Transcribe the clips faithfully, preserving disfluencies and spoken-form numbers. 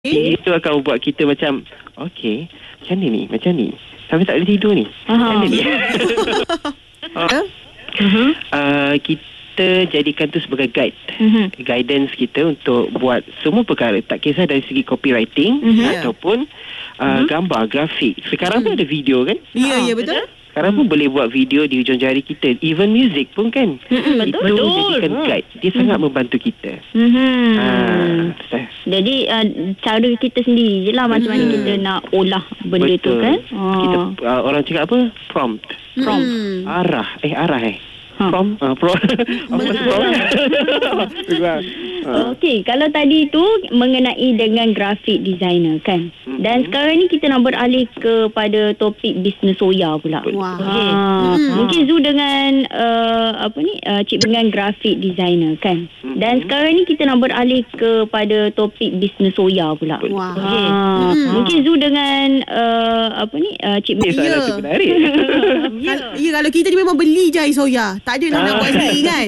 Okay. Itu akan buat kita macam, okey, macam ni ni, macam ni. Sampai tak boleh tidur ni. Macam ni ni. uh, uh, kita jadikan tu sebagai guide. Uh-huh. Guidance kita untuk buat semua perkara. Tak kisah dari segi copywriting uh-huh. ataupun uh, uh-huh. gambar, grafik. Sekarang uh-huh. pun ada video kan? Ya, yeah, ya yeah, betul. Sekarang pun boleh buat video di hujung jari kita. Even music pun kan. Mm-hmm, betul. Itu jadikan guide. Dia mm-hmm. sangat membantu kita. Mm-hmm. Ha, Jadi uh, cara kita sendiri je lah macam mana kita nak olah benda betul. tu kan. Kita, uh, orang cakap apa? Prompt. Prompt. Mm. Arah. Eh arah eh. Prom, uh, prom. Apa prom? Okey, kalau tadi tu mengenai dengan graphic designer kan. Mm-hmm. Dan sekarang ni kita nak beralih kepada topik bisnes soya pula. Wah. Okay. Mm-hmm. Mungkin Zu dengan uh, apa ni uh, cik dengan graphic designer kan. Mm-hmm. Dan sekarang ni kita nak beralih kepada topik bisnes soya pula. Wah. Okay. Mm-hmm. Mungkin Zu dengan uh, apa ni uh, cik ya, soalan tu menarik. Ya, ya, kalau kita ni memang beli je air soya. Tak ada nak, nak buat sendiri kan.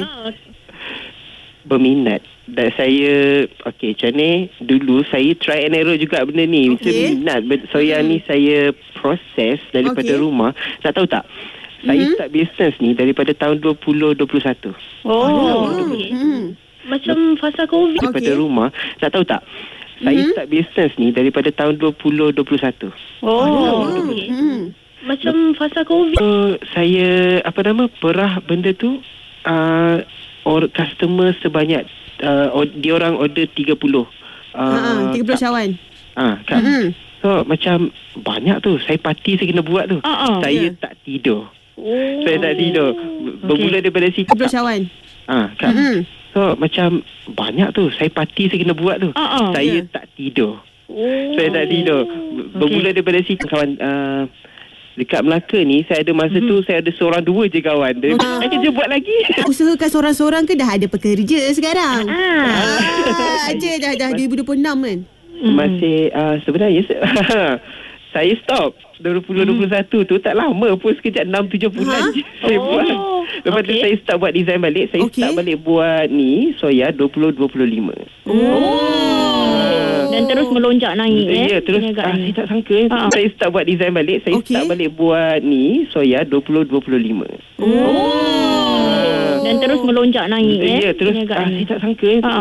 Berminat. Dan saya, okey, macam ni, dulu saya try and error juga benda ni. Okay. Saya minat. Soya hmm. ni saya proses daripada okay. rumah. Tak tahu tak? Saya hmm. start bisnes ni daripada tahun dua ribu dua puluh satu. Oh, oh. Okay. Hmm. Macam fasa COVID. Daripada okay. rumah. Tak tahu tak? Saya hmm. start bisnes ni daripada tahun dua ribu dua puluh satu. Oh, okay. Hmm. Macam fasa COVID. So, saya, apa nama, perah benda tu, uh, or, customer sebanyak, uh, or, dia orang order tiga puluh. Uh, tiga puluh cawan. Ah, kan? Mm-hmm. So, macam banyak tu. Saya parti saya kena buat tu. Uh-uh, saya yeah. tak tidur. Oh. Saya tak tidur. Bermula okay. daripada situ. tiga puluh cawan. Ah, kan? Mm-hmm. So, macam banyak tu. Saya parti saya kena buat tu. Uh-uh, saya yeah. tak tidur. Oh. Saya tak tidur. Bermula okay. daripada situ. Kawan... Uh, dekat Melaka ni, saya ada masa mm-hmm. tu, saya ada seorang dua je kawan. Dia, uh. saya kerja buat lagi. Usahakan seorang-seorang ke dah ada pekerja sekarang? Ah. ah aje dah dah dua ribu dua puluh enam kan? Masih, uh, sebenarnya, saya stop. dua ribu dua puluh satu tu tak lama pun, sekejap enam tujuh bulan je saya oh. buat. Lepas okay. tu saya start buat design balik. Saya okay. start balik buat ni, soya dua ribu dua puluh lima. Oh. Dan terus melonjak naik eh. Ya, terus ah, saya tak sangka eh. Uh-huh. Saya start buat design balik. Saya okay. start balik buat ni, soya dua ribu dua puluh lima. Oh. Uh. Dan terus melonjak naik eh. Ya, terus ah, saya tak sangka eh. Uh-huh.